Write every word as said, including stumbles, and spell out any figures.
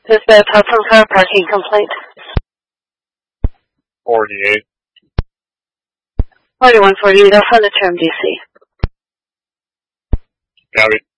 This is the Thompson car parking complaint. forty-eight. forty-one forty-eight, I'll send it to M D C. Copy.